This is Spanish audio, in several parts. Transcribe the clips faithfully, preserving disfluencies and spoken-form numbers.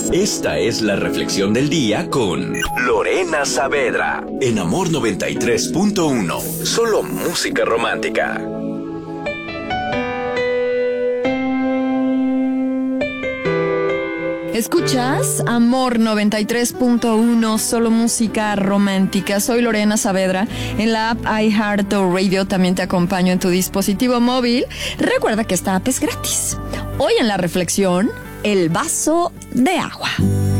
Esta es la reflexión del día con Lorena Saavedra en Amor noventa y tres punto uno. Solo música romántica. Escuchas Amor noventa y tres punto uno, solo música romántica. Soy Lorena Saavedra. En la app iHeartRadio también te acompaño en tu dispositivo móvil. Recuerda que esta app es gratis. Hoy en la reflexión, el vaso de agua.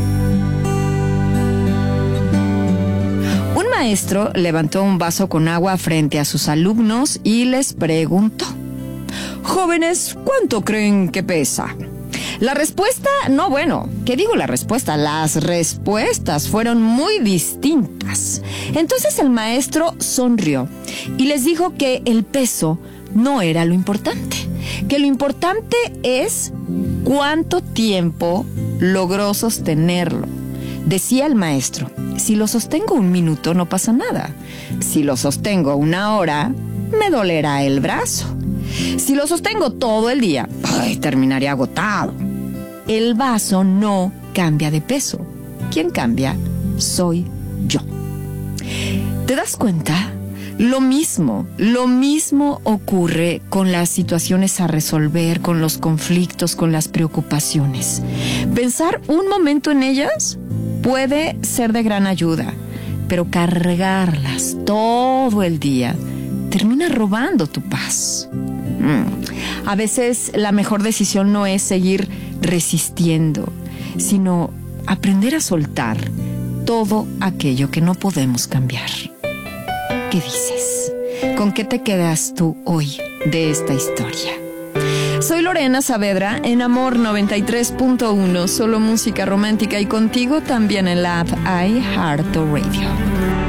Un maestro levantó un vaso con agua frente a sus alumnos y les preguntó: jóvenes, ¿cuánto creen que pesa? La respuesta, no bueno, ¿qué digo la respuesta? Las respuestas fueron muy distintas. Entonces el maestro sonrió y les dijo que el peso no era lo importante, que lo importante es cuánto tiempo logró sostenerlo. Decía el maestro: si lo sostengo un minuto no pasa nada. Si lo sostengo una hora, me dolerá el brazo. Si lo sostengo todo el día, ay, terminaré agotado. El vaso no cambia de peso. ¿Quién cambia? Soy yo. ¿Te das cuenta? Lo mismo, lo mismo ocurre con las situaciones a resolver, con los conflictos, con las preocupaciones. Pensar un momento en ellas puede ser de gran ayuda, pero cargarlas todo el día termina robando tu paz. Mm. A veces la mejor decisión no es seguir resistiendo, sino aprender a soltar todo aquello que no podemos cambiar. ¿Qué dices? ¿Con qué te quedas tú hoy de esta historia? Soy Lorena Saavedra en Amor noventa y tres punto uno, solo música romántica, y contigo también en la app iHeartRadio.